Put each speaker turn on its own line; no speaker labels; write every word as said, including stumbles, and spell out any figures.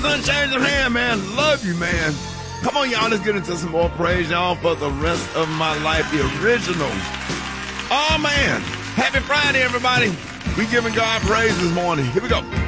Sunshine your hand, man. Love you, man. Come on, y'all. Let's get into some more praise, y'all, for the rest of my life. The original. Oh, man. Happy Friday, everybody. We giving God praise this morning. Here we go.